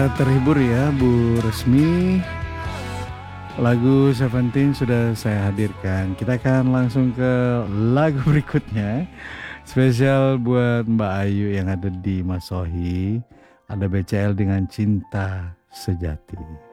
terhibur ya Bu Resmi. Lagu Seventeen sudah saya hadirkan. Kita akan langsung ke lagu berikutnya. Spesial buat Mbak Ayu yang ada di Masohi. Ada BCL dengan Cinta Sejati.